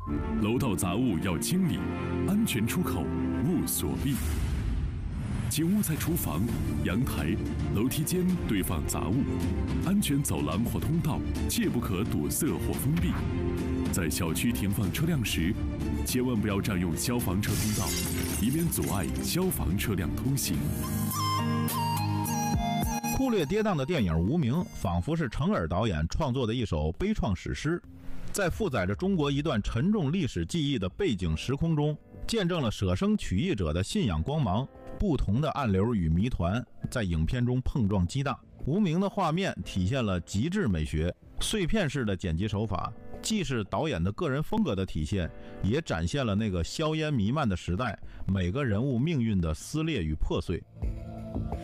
楼道杂物要清理，安全出口勿锁闭。请勿在厨房、阳台、楼梯间堆放杂物，安全走廊或通道切不可堵塞或封闭。在小区停放车辆时，千万不要占用消防车通道，以免阻碍消防车辆通行。 酷烈跌宕的电影《无名》仿佛是程耳导演创作的一首悲怆史诗，在负载着中国一段沉重历史记忆的背景时空中，见证了舍生取义者的信仰光芒。不同的暗流与谜团在影片中碰撞激荡。无名的画面体现了极致美学，碎片式的剪辑手法，既是导演的个人风格的体现，也展现了那个硝烟弥漫的时代每个人物命运的撕裂与破碎。